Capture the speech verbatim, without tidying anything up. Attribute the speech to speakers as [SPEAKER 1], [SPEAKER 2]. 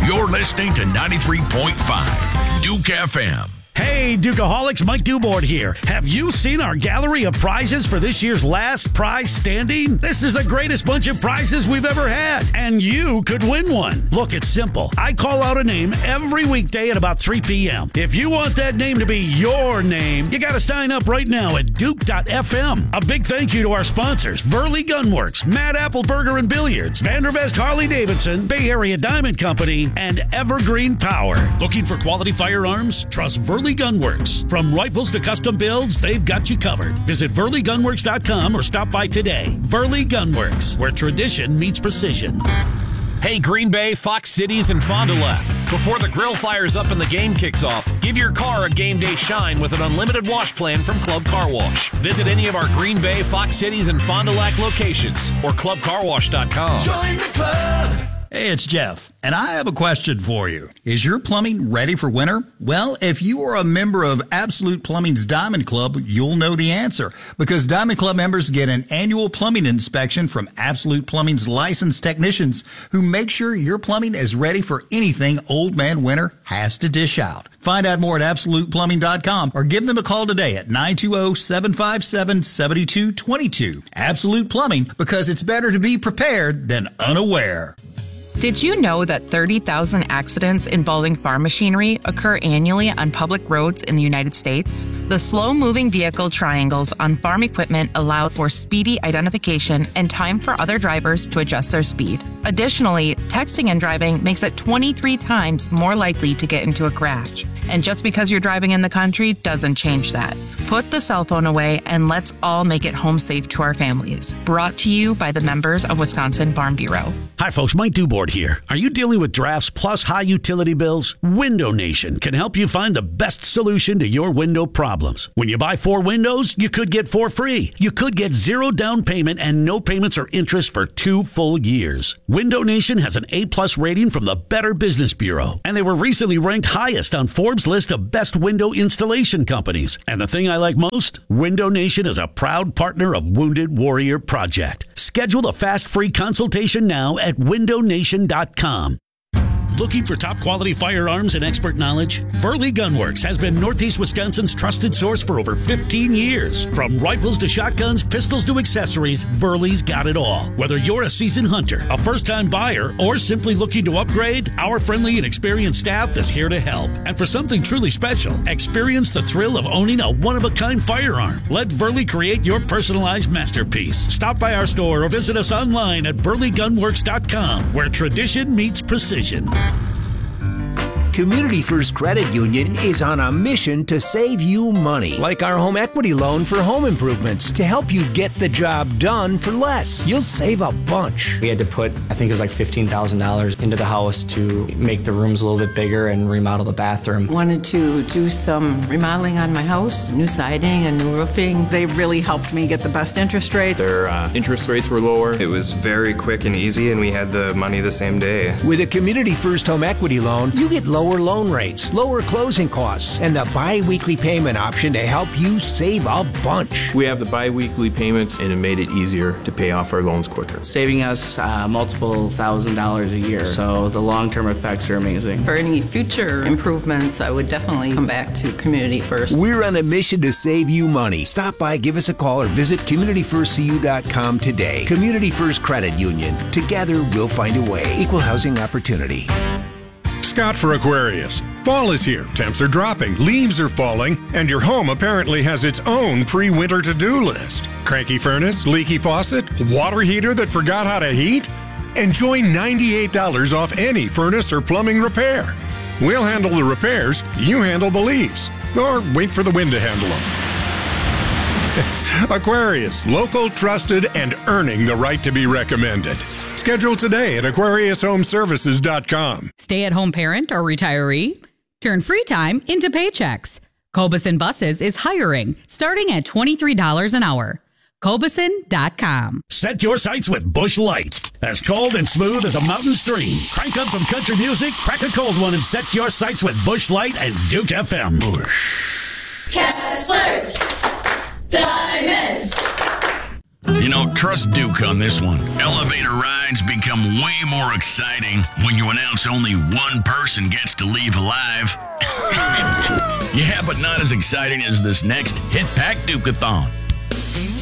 [SPEAKER 1] You're listening to ninety-three point five Duke F M.
[SPEAKER 2] Hey, Dukeaholics, Mike Dubord here. Have you seen our gallery of prizes for this year's Last Prize Standing? This is the greatest bunch of prizes we've ever had, and you could win one. Look, it's simple. I call out a name every weekday at about three p.m. If you want that name to be your name, you got to sign up right now at duke dot f m. A big thank you to our sponsors, Verley Gunworks, Mad Apple Burger and Billiards, Vandervest Harley-Davidson, Bay Area Diamond Company, and Evergreen Power. Looking for quality firearms? Trust Verley Gunworks. From rifles to custom builds, they've got you covered. Visit Verley Gunworks dot com or stop by today. Verley Gunworks, where tradition meets precision.
[SPEAKER 3] Hey, Green Bay, Fox Cities, and Fond du Lac. Before the grill fires up and the game kicks off, give your car a game day shine with an unlimited wash plan from Club Car Wash. Visit any of our Green Bay, Fox Cities, and Fond du Lac locations or club car wash dot com.
[SPEAKER 4] Join the club.
[SPEAKER 5] Hey, it's Jeff, and I have a question for you. Is your plumbing ready for winter? Well, if you are a member of Absolute Plumbing's Diamond Club, you'll know the answer, because Diamond Club members get an annual plumbing inspection from Absolute Plumbing's licensed technicians who make sure your plumbing is ready for anything Old Man Winter has to dish out. Find out more at absolute plumbing dot com or give them a call today at nine two zero, seven five seven, seven two two two. Absolute Plumbing, because it's better to be prepared than unaware.
[SPEAKER 6] Did you know that thirty thousand accidents involving farm machinery occur annually on public roads in the United States? The slow-moving vehicle triangles on farm equipment allow for speedy identification and time for other drivers to adjust their speed. Additionally, texting and driving makes it twenty-three times more likely to get into a crash. And just because you're driving in the country doesn't change that. Put the cell phone away and let's all make it home safe to our families. Brought to you by the members of Wisconsin Farm Bureau.
[SPEAKER 2] Hi, folks. Mike Dubord here. Are you dealing with drafts plus high utility bills? Window Nation can help you find the best solution to your window problems. When you buy four windows, you could get four free. You could get zero down payment and no payments or interest for two full years. Window Nation has an A-plus rating from the Better Business Bureau, and they were recently ranked highest on Forbes' list of best window installation companies. And the thing I like most, Window Nation is a proud partner of Wounded Warrior Project. Schedule a fast free consultation now at window nation dot com. Looking for top quality firearms and expert knowledge? Verley Gunworks has been Northeast Wisconsin's trusted source for over fifteen years. From rifles to shotguns, pistols to accessories, Verley's got it all. Whether you're a seasoned hunter, a first-time buyer, or simply looking to upgrade, our friendly and experienced staff is here to help. And for something truly special, experience the thrill of owning a one-of-a-kind firearm. Let Verley create your personalized masterpiece. Stop by our store or visit us online at verley gunworks dot com, where tradition meets precision.
[SPEAKER 7] Community First Credit Union is on a mission to save you money, like our home equity loan for home improvements, to help you get the job done for less. You'll save a bunch.
[SPEAKER 8] We had to put, I think it was like fifteen thousand dollars into the house to make the rooms a little bit bigger and remodel the bathroom.
[SPEAKER 9] Wanted to do some remodeling on my house, new siding and new roofing.
[SPEAKER 10] They really helped me get the best interest rate.
[SPEAKER 11] Their uh, interest rates were lower. It was very quick and easy, and we had the money the same day.
[SPEAKER 7] With a Community First home equity loan, you get lower loan rates, lower closing costs, and the bi-weekly payment option to help you save a bunch.
[SPEAKER 11] We have the bi-weekly payments, and it made it easier to pay off our loans quicker.
[SPEAKER 12] Saving us uh, multiple thousand dollars a year, so the long-term effects are amazing.
[SPEAKER 9] For any future improvements, I would definitely come back to Community First.
[SPEAKER 7] We're on a mission to save you money. Stop by, give us a call, or visit community first c u dot com today. Community First Credit Union. Together, we'll find a way. Equal housing opportunity.
[SPEAKER 13] Scott for Aquarius. Fall is here, temps are dropping, leaves are falling, and your home apparently has its own pre-winter to-do list. Cranky furnace, leaky faucet, water heater that forgot how to heat? Enjoy ninety-eight dollars off any furnace or plumbing repair. We'll handle the repairs, you handle the leaves. Or wait for the wind to handle them. Aquarius, local, trusted, and earning the right to be recommended. Schedule today at aquarius home services dot com.
[SPEAKER 14] Stay-at-home parent or retiree? Turn free time into paychecks. Cobeson Buses is hiring, starting at twenty-three dollars an hour. Cobeson dot com.
[SPEAKER 2] Set your sights with Busch Light. As cold and smooth as a mountain stream. Crank up some country music, crack a cold one, and set your sights with Busch Light and Duke F M. Busch.
[SPEAKER 4] Kessler's Diamonds.
[SPEAKER 1] You know, trust Duke on this one. Elevator rides become way more exciting when you announce only one person gets to leave alive. Yeah, but not as exciting as this next Hit Pack Duke-a-thon.